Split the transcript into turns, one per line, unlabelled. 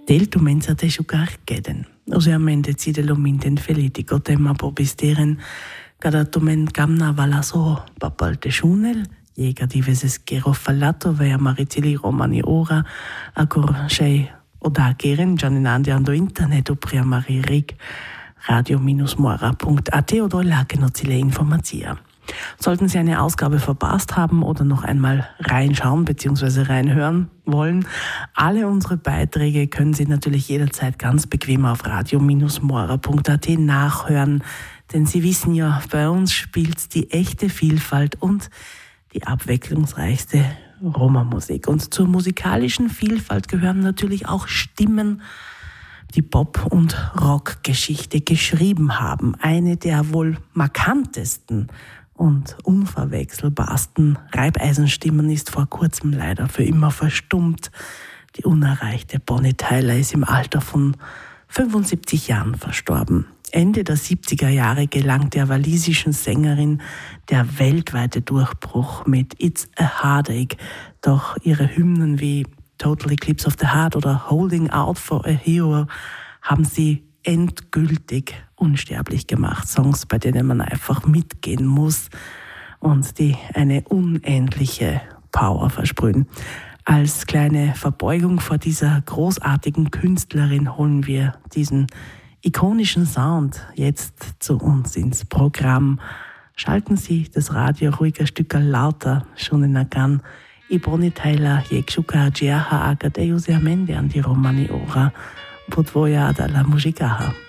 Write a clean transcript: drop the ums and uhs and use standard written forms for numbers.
Del tu mensa te sciucar cheden. Usualmente cide lo minten felitico tema pobisteren, cada tu men camna valaso papal te schunel, jega diveses gero fallato vea maritili romani ora, acor schei oda geren gianinandi ando internet o pria maririk radio-mora.at oder lagenozile Informatia. Sollten Sie eine Ausgabe verpasst haben oder noch einmal reinschauen bzw. reinhören wollen, alle unsere Beiträge können Sie natürlich jederzeit ganz bequem auf radio-mora.at nachhören, denn Sie wissen ja, bei uns spielt die echte Vielfalt und die abwechslungsreichste Roma-Musik. Und zur musikalischen Vielfalt gehören natürlich auch Stimmen, die Pop- und Rockgeschichte geschrieben haben. Eine der wohl markantesten und unverwechselbarsten Reibeisenstimmen ist vor kurzem leider für immer verstummt. Die unerreichte Bonnie Tyler ist im Alter von 75 Jahren verstorben. Ende der 70er Jahre gelang der walisischen Sängerin der weltweite Durchbruch mit It's a Heartache, doch ihre Hymnen wie Total Eclipse of the Heart oder Holding Out for a Hero haben sie endgültig unsterblich gemacht. Songs, bei denen man einfach mitgehen muss und die eine unendliche Power versprühen. Als kleine Verbeugung vor dieser großartigen Künstlerin holen wir diesen ikonischen Sound jetzt zu uns ins Programm. Schalten Sie das Radio ruhig ein Stück lauter, schon in Agan. I Bonnie Tyler je kshuka džiaha aga deju ziamende andi romani ora, podvoja dalla musicaha.